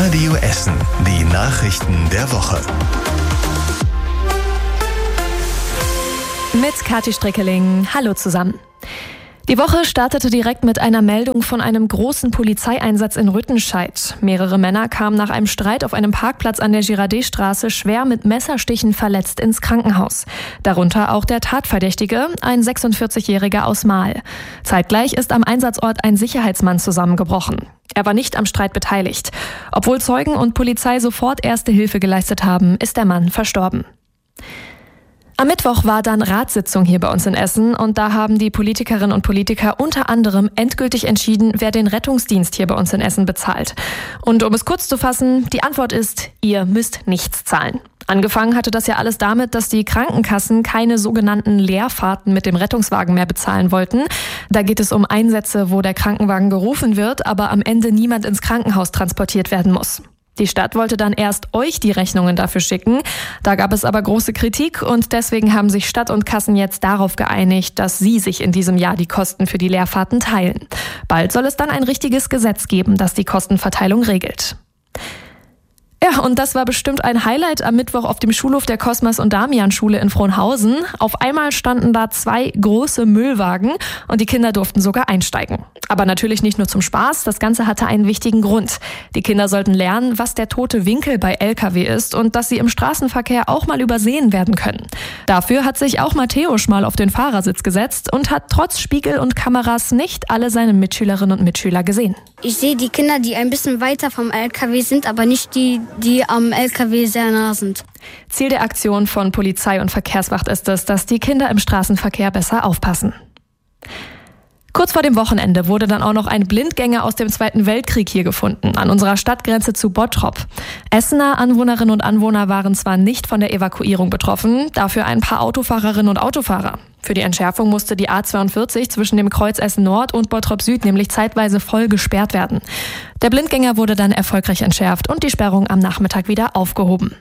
Radio Essen. Die Nachrichten der Woche. Mit Kathi Strickeling. Hallo zusammen. Die Woche startete direkt mit einer Meldung von einem großen Polizeieinsatz in Rüttenscheid. Mehrere Männer kamen nach einem Streit auf einem Parkplatz an der Girardet-Straße schwer mit Messerstichen verletzt ins Krankenhaus. Darunter auch der Tatverdächtige, ein 46-Jähriger aus Mahl. Zeitgleich ist am Einsatzort ein Sicherheitsmann zusammengebrochen. Er war nicht am Streit beteiligt. Obwohl Zeugen und Polizei sofort erste Hilfe geleistet haben, ist der Mann verstorben. Am Mittwoch war dann Ratssitzung hier bei uns in Essen und da haben die Politikerinnen und Politiker unter anderem endgültig entschieden, wer den Rettungsdienst hier bei uns in Essen bezahlt. Und um es kurz zu fassen, die Antwort ist, ihr müsst nichts zahlen. Angefangen hatte das ja alles damit, dass die Krankenkassen keine sogenannten Leerfahrten mit dem Rettungswagen mehr bezahlen wollten. Da geht es um Einsätze, wo der Krankenwagen gerufen wird, aber am Ende niemand ins Krankenhaus transportiert werden muss. Die Stadt wollte dann erst euch die Rechnungen dafür schicken. Da gab es aber große Kritik und deswegen haben sich Stadt und Kassen jetzt darauf geeinigt, dass sie sich in diesem Jahr die Kosten für die Leerfahrten teilen. Bald soll es dann ein richtiges Gesetz geben, das die Kostenverteilung regelt. Ja, und das war bestimmt ein Highlight am Mittwoch auf dem Schulhof der Cosmas- und Damian-Schule in Frohnhausen. Auf einmal standen da 2 große Müllwagen und die Kinder durften sogar einsteigen. Aber natürlich nicht nur zum Spaß, das Ganze hatte einen wichtigen Grund. Die Kinder sollten lernen, was der tote Winkel bei LKW ist und dass sie im Straßenverkehr auch mal übersehen werden können. Dafür hat sich auch Matthäus mal auf den Fahrersitz gesetzt und hat trotz Spiegel und Kameras nicht alle seine Mitschülerinnen und Mitschüler gesehen. Ich sehe die Kinder, die ein bisschen weiter vom LKW sind, aber nicht die am LKW sehr nah sind. Ziel der Aktion von Polizei und Verkehrswacht ist es, dass die Kinder im Straßenverkehr besser aufpassen. Kurz vor dem Wochenende wurde dann auch noch ein Blindgänger aus dem Zweiten Weltkrieg hier gefunden, an unserer Stadtgrenze zu Bottrop. Essener Anwohnerinnen und Anwohner waren zwar nicht von der Evakuierung betroffen, dafür ein paar Autofahrerinnen und Autofahrer. Für die Entschärfung musste die A42 zwischen dem Kreuz Essen Nord und Bottrop Süd nämlich zeitweise voll gesperrt werden. Der Blindgänger wurde dann erfolgreich entschärft und die Sperrung am Nachmittag wieder aufgehoben.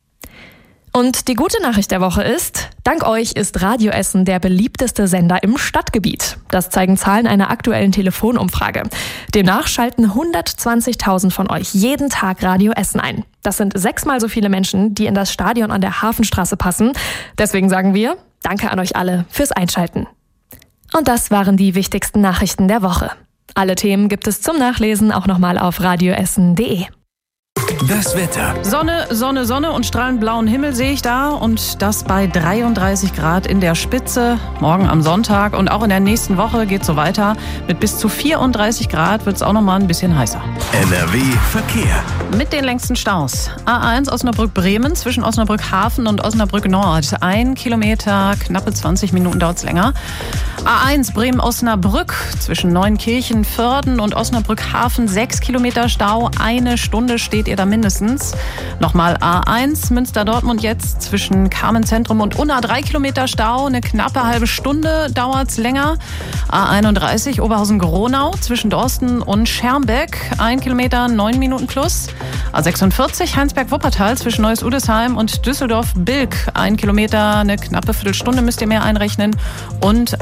Und die gute Nachricht der Woche ist, dank euch ist Radio Essen der beliebteste Sender im Stadtgebiet. Das zeigen Zahlen einer aktuellen Telefonumfrage. Demnach schalten 120.000 von euch jeden Tag Radio Essen ein. Das sind 6-mal so viele Menschen, die in das Stadion an der Hafenstraße passen. Deswegen sagen wir, danke an euch alle fürs Einschalten. Und das waren die wichtigsten Nachrichten der Woche. Alle Themen gibt es zum Nachlesen auch nochmal auf radioessen.de. Das Wetter. Sonne, Sonne, Sonne und strahlend blauen Himmel sehe ich da und das bei 33 Grad in der Spitze. Morgen am Sonntag und auch in der nächsten Woche geht es so weiter. Mit bis zu 34 Grad wird es auch noch mal ein bisschen heißer. NRW Verkehr. Mit den längsten Staus. A1 Osnabrück-Bremen zwischen Osnabrück-Hafen und Osnabrück-Nord. 1 Kilometer, knappe 20 Minuten dauert es länger. A1 Bremen-Osnabrück zwischen Neunkirchen, Vörden und Osnabrück-Hafen. 6 Kilometer Stau, 1 Stunde steht ihr da mindestens. Nochmal A1 Münster-Dortmund jetzt zwischen Carmen-Zentrum und Unna. 3 Kilometer Stau, eine knappe halbe Stunde dauert's länger. A31 Oberhausen-Gronau zwischen Dorsten und Schermbeck. 1 Kilometer, 9 Minuten plus. A46 Heinsberg-Wuppertal zwischen Neuss-Udesheim und Düsseldorf-Bilk. 1 Kilometer, eine knappe Viertelstunde müsst ihr mehr einrechnen. Und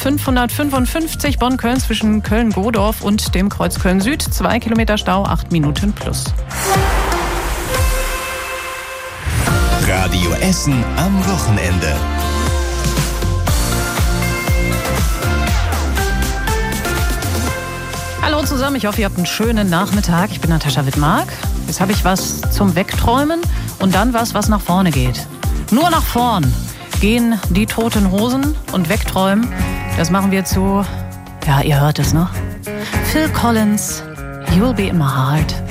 A555 Bonn-Köln zwischen Köln-Godorf und dem Kreuz Köln-Süd. 2 Kilometer Stau, 8 Minuten plus. Radio Essen am Wochenende. Hallo zusammen, ich hoffe, ihr habt einen schönen Nachmittag. Ich bin Natascha Wittmark. Jetzt habe ich was zum Wegträumen und dann was nach vorne geht. Nur nach vorn gehen die Toten Hosen und wegträumen. Das machen wir zu, ja, ihr hört es, ne? Phil Collins, You'll Be in My Heart.